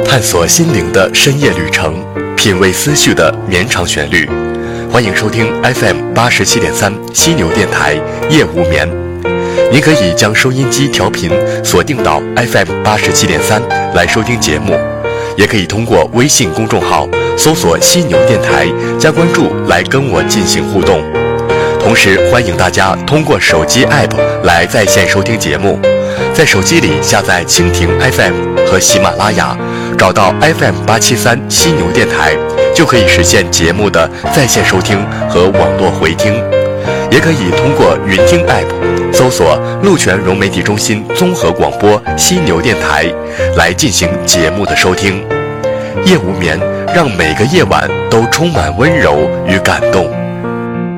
探索心灵的深夜旅程，品味思绪的绵长旋律。欢迎收听 FM87.3 犀牛电台夜无眠。您可以将收音机调频锁定到 FM87.3 来收听节目，也可以通过微信公众号搜索犀牛电台加关注来跟我进行互动。同时欢迎大家通过手机 App 来在线收听节目，在手机里下载蜻蜓 FM 和喜马拉雅，找到 FM873 犀牛电台，就可以实现节目的在线收听和网络回听。也可以通过云听 App 搜索鹿泉融媒体中心综合广播犀牛电台来进行节目的收听。夜无眠，让每个夜晚都充满温柔与感动。